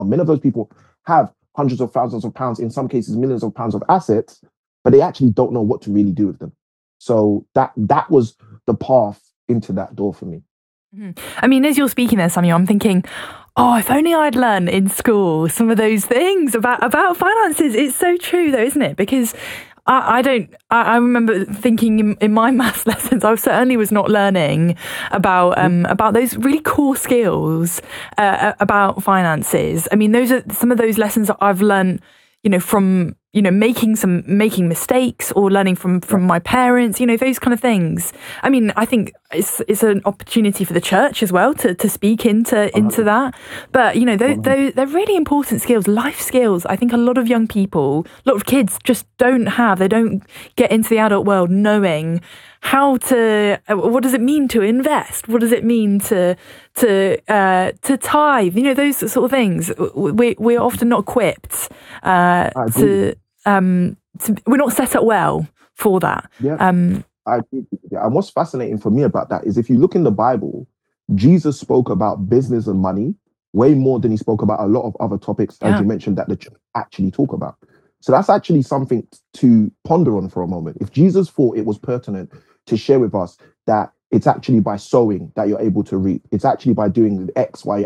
Many of those people have hundreds of thousands of pounds, in some cases, millions of pounds of assets, but they actually don't know what to really do with them. So that was the path into that door for me. I mean, as you're speaking there, Samuel, I'm thinking, oh, if only I'd learned in school some of those things about finances. It's so true, though, isn't it? Because I remember thinking in my maths lessons, I certainly was not learning about those really core skills about finances. I mean, those are some of those lessons that I've learned, from making mistakes or learning from my parents, those kind of things. I mean, I think it's an opportunity for the church as well to speak into that. But they're really important skills, life skills. I think a lot of young people, a lot of kids just don't have. They don't get into the adult world knowing how to. What does it mean to invest? What does it mean to tithe? Those sort of things. We're often not equipped to. We're not set up well for that. Yeah, I agree. And what's fascinating for me about that is if you look in the Bible, Jesus spoke about business and money way more than he spoke about a lot of other topics, as you mentioned, that the church actually talk about. So that's actually something to ponder on for a moment. If Jesus thought it was pertinent to share with us that it's actually by sowing that you're able to reap, it's actually by doing X, Y,